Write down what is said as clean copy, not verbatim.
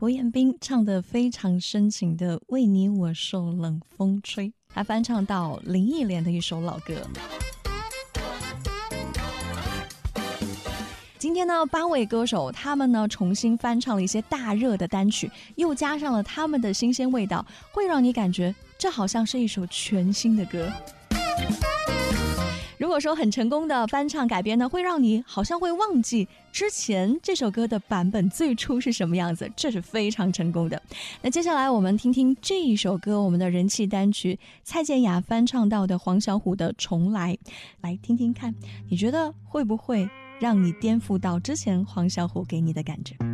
胡彦斌唱得非常深情的《为你我受冷风吹》，还翻唱到林忆莲的一首老歌。今天呢，8位歌手他们呢重新翻唱了一些大热的单曲，又加上了他们的新鲜味道，会让你感觉这好像是一首全新的歌。如果说很成功的翻唱改编呢，会让你好像会忘记之前这首歌的版本最初是什么样子，这是非常成功的。那接下来我们听听这一首歌，我们的人气单曲蔡健雅翻唱到的黄小琥的《重来》，来听听看，你觉得会不会让你颠覆到之前黄小琥给你的感觉？